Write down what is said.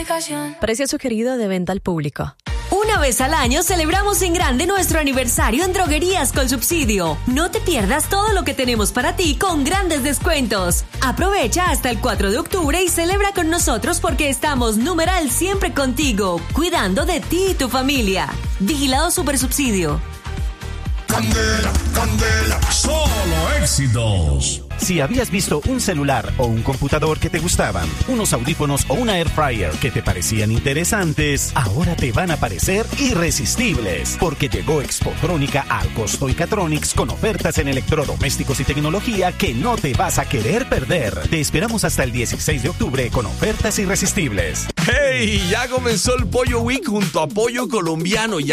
aplicación. Precio sugerido de venta al público. Una vez al año celebramos en grande nuestro aniversario en Droguerías con Subsidio. No te pierdas todo lo que tenemos para ti con grandes descuentos. Aprovecha hasta el 4 de octubre y celebra con nosotros porque estamos numeral siempre contigo, cuidando de ti y tu familia. Vigilado Supersubsidio. Candela, candela, solo éxitos. Si habías visto un celular o un computador que te gustaban, unos audífonos o una air fryer que te parecían interesantes, ahora te van a parecer irresistibles, porque llegó Expotrónica al Costo y Catronics con ofertas en electrodomésticos y tecnología que no te vas a querer perder. Te esperamos hasta el 16 de octubre con ofertas irresistibles. ¡Hey! Ya comenzó el Pollo Week junto a Pollo Colombiano y